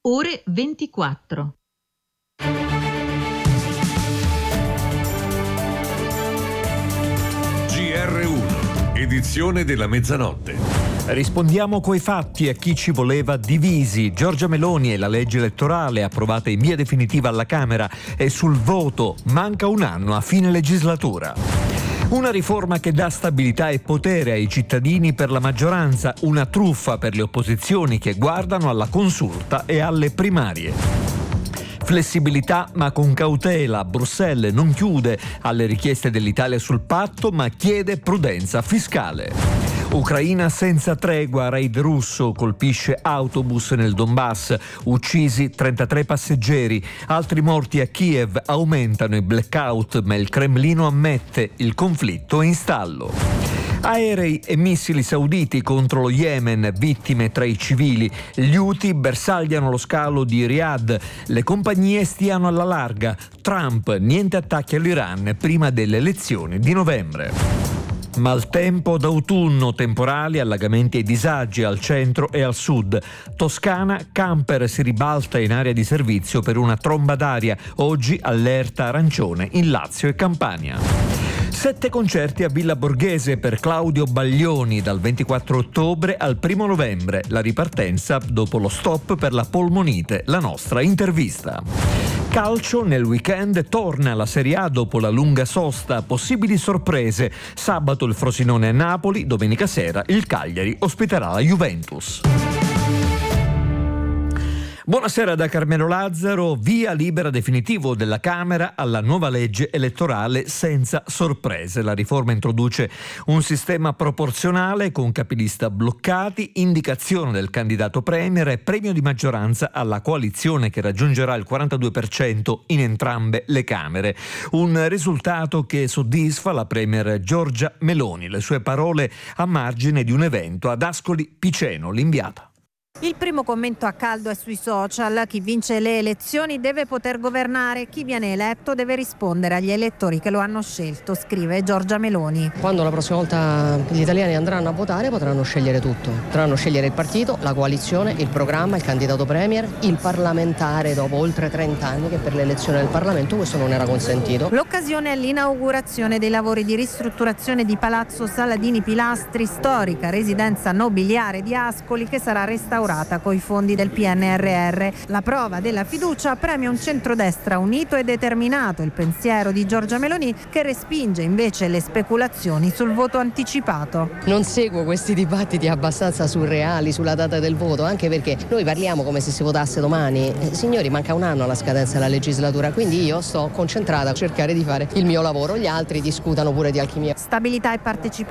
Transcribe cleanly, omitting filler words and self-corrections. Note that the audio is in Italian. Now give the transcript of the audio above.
ore 24. GR1, edizione della mezzanotte. Rispondiamo coi fatti a chi ci voleva divisi. Giorgia Meloni e la legge elettorale approvata in via definitiva alla Camera, e sul voto manca un anno a fine legislatura. Una riforma che dà stabilità e potere ai cittadini per la maggioranza, una truffa per le opposizioni che guardano alla consulta e alle primarie. Flessibilità ma con cautela. Bruxelles non chiude alle richieste dell'Italia sul patto, ma chiede prudenza fiscale. Ucraina senza tregua, raid russo colpisce autobus nel Donbass, uccisi 33 passeggeri, altri morti a Kiev, aumentano i blackout, ma il Cremlino ammette il conflitto è in stallo. Aerei e missili sauditi contro lo Yemen, vittime tra i civili. Gli Houthi bersagliano lo scalo di Riyadh, le compagnie stiano alla larga. Trump, niente attacchi all'Iran prima delle elezioni di novembre. Maltempo d'autunno, temporali, allagamenti e disagi al centro e al sud. Toscana, camper si ribalta in area di servizio per una tromba d'aria. Oggi allerta arancione in Lazio e Campania. 7 concerti a Villa Borghese per Claudio Baglioni dal 24 ottobre al 1 novembre. La ripartenza dopo lo stop per la polmonite. La nostra intervista. Calcio, nel weekend torna la Serie A dopo la lunga sosta, possibili sorprese. Sabato il Frosinone a Napoli, domenica sera il Cagliari ospiterà la Juventus. Buonasera da Carmelo Lazzaro. Via libera definitivo della Camera alla nuova legge elettorale senza sorprese. La riforma introduce un sistema proporzionale con capilista bloccati, indicazione del candidato premier e premio di maggioranza alla coalizione che raggiungerà il 42% in entrambe le Camere. Un risultato che soddisfa la premier Giorgia Meloni. Le sue parole a margine di un evento ad Ascoli Piceno, l'inviata. Il primo commento a caldo è sui social. Chi vince le elezioni deve poter governare, chi viene eletto deve rispondere agli elettori che lo hanno scelto, scrive Giorgia Meloni. Quando la prossima volta gli italiani andranno a votare potranno scegliere tutto. Potranno scegliere il partito, la coalizione, il programma, il candidato premier, il parlamentare dopo oltre 30 anni che per l'elezione del Parlamento questo non era consentito. L'occasione è l'inaugurazione dei lavori di ristrutturazione di Palazzo Saladini Pilastri, storica residenza nobiliare di Ascoli che sarà restaurata coi fondi del PNRR. La prova della fiducia premia un centrodestra unito e determinato, il pensiero di Giorgia Meloni che respinge invece le speculazioni sul voto anticipato. Non seguo questi dibattiti abbastanza surreali sulla data del voto, anche perché noi parliamo come se si votasse domani. Signori, manca un anno alla scadenza della legislatura, quindi io sto concentrata a cercare di fare il mio lavoro, gli altri discutano pure di alchimia. Stabilità e partecipazione